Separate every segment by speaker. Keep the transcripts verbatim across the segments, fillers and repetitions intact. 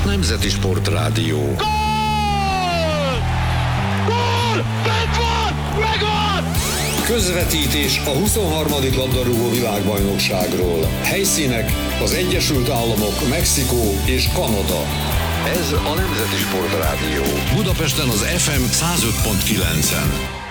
Speaker 1: Nemzeti Sportrádió.
Speaker 2: Gól! Gól! Bent van! Megvan!
Speaker 1: Közvetítés a huszonharmadik labdarúgó világbajnokságról. Helyszínek az Egyesült Államok, Mexikó és Kanada. Ez a Nemzeti Sportrádió. Budapesten az ef em száz öt pont kilencen.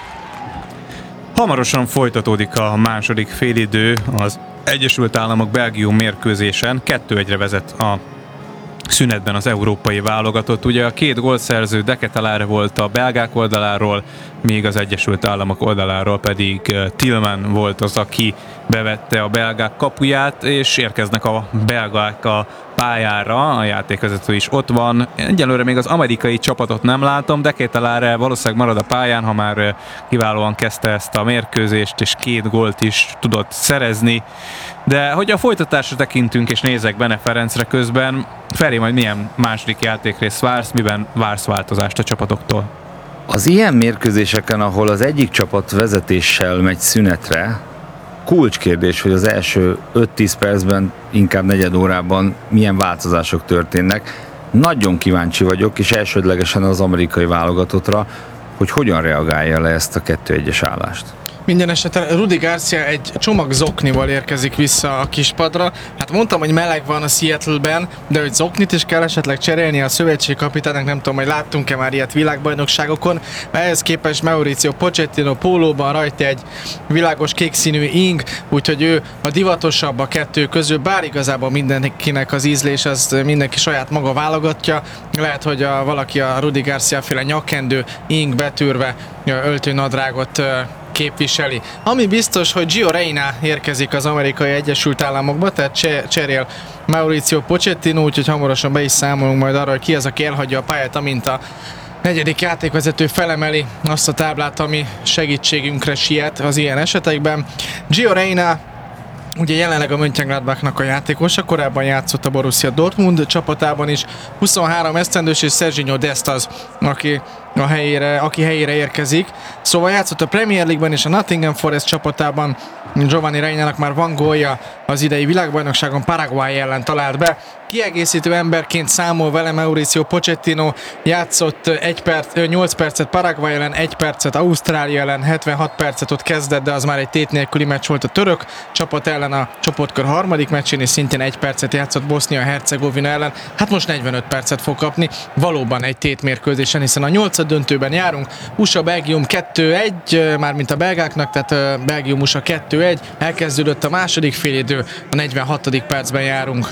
Speaker 3: Hamarosan folytatódik a második félidő az Egyesült Államok Belgium mérkőzésen. kettő egyre vezet a szünetben az európai válogatott. Ugye a két gólszerző De Ketelaere volt a belgák oldaláról, míg az Egyesült Államok oldaláról pedig Tillman volt az, aki bevette a belgák kapuját, és érkeznek a belgák a pályára, a játékvezető is ott van. Egyelőre még az amerikai csapatot nem látom, De Ketelaere valószínűleg marad a pályán, ha már kiválóan kezdte ezt a mérkőzést, és két gólt is tudott szerezni. De hogy a folytatásra tekintünk, és nézek Bene Ferencre közben, Feri, majd milyen második játékrészt vársz, miben vársz változást a csapatoktól?
Speaker 4: Az ilyen mérkőzéseken, ahol az egyik csapat vezetéssel megy szünetre, kulcskérdés, hogy az első öt-tíz percben, inkább negyed órában milyen változások történnek. Nagyon kíváncsi vagyok, és elsődlegesen az amerikai válogatottra, hogy hogyan reagálja le ezt a kettő egyes állást.
Speaker 5: Minden esetre Rudi Garcia egy csomag zoknival érkezik vissza a kispadra. Hát mondtam, hogy meleg van a Seattle-ben, de hogy zoknit is kell esetleg cserélni a szövetségkapitánynak, nem tudom, hogy láttunk-e már ilyet világbajnokságokon. Ehhez képest Mauricio Pochettino pólóban, rajta egy világos kék színű ing, úgyhogy ő a divatosabb a kettő közül, bár igazából mindenkinek az ízlés, az mindenki saját maga válogatja. Lehet, hogy a, valaki a Rudi Garcia féle nyakkendő ing betűrve öltőnadrágot képviseli. Ami biztos, hogy Gio Reyna érkezik az Amerikai Egyesült Államokba, tehát cserél Mauricio Pochettino, úgyhogy hamarosan be is számolunk majd arra, hogy ki az, aki elhagyja a pályát, amint a negyedik játékvezető felemeli azt a táblát, ami segítségünkre siet az ilyen esetekben. Gio Reyna ugye jelenleg a Mönchengladbachnak a játékosa, korábban játszott a Borussia Dortmund csapatában is, huszonhárom esztendős, és Serginho Dest az, aki a helyére, aki helyére érkezik. Szóval játszott a Premier League-ben és a Nottingham Forest csapatában. Giovanni Reynának már van gólja az idei világbajnokságon, Paraguay ellen talált be. Kiegészítő emberként számol vele Mauricio Pochettino, játszott egy perc, nyolc percet Paraguay ellen, egy percet Ausztrália ellen, hetvenhat percet ott kezdett, de az már egy tét nélküli meccs volt a török csapat ellen a csoportkör harmadik meccsén, és szintén egy percet játszott Bosznia-Hercegovina ellen. Hát most negyvenöt percet fog kapni, valóban egy tétmérkőzésen, hiszen a nyolcad döntőben járunk. u es á Belgium kettő egy, mármint a belgáknak, tehát Belgium u es á kettő egy, elkezdődött a második félidő, a negyvenhatodik percben járunk.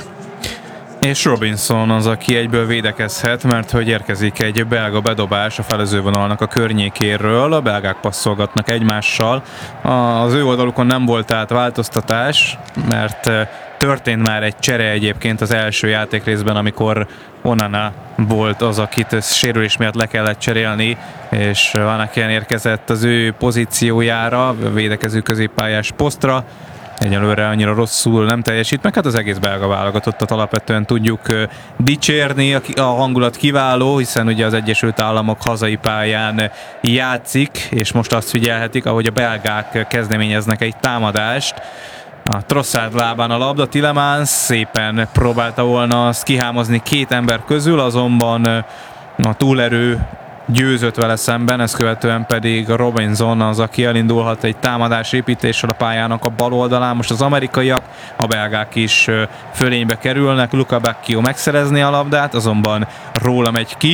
Speaker 3: És Robinson az, aki egyből védekezhet, mert hogy érkezik egy belga bedobás a felezővonalnak a környékéről, a belgák passzolgatnak egymással. Az ő oldalukon nem volt tehát változtatás, mert történt már egy csere egyébként az első játékrészben, amikor Onana volt az, akit sérülés miatt le kellett cserélni, és Vanaken érkezett az ő pozíciójára, védekező középpályás posztra. Egyelőre annyira rosszul nem teljesít, meg hát az egész belga válogatottat alapvetően tudjuk dicsérni, a hangulat kiváló, hiszen ugye az Egyesült Államok hazai pályán játszik, és most azt figyelhetik, ahogy a belgák kezdeményeznek egy támadást. A Trossard lábán a labda, Tielemans szépen próbálta volna azt kihámozni két ember közül, azonban a túlerő győzött vele szemben, ezt követően pedig Robinson az, aki elindulhat egy támadás építéssel a pályának a bal oldalán. Most az amerikaiak, a belgák is fölénybe kerülnek, Luka Bacchio megszerezni a labdát, azonban róla megy ki.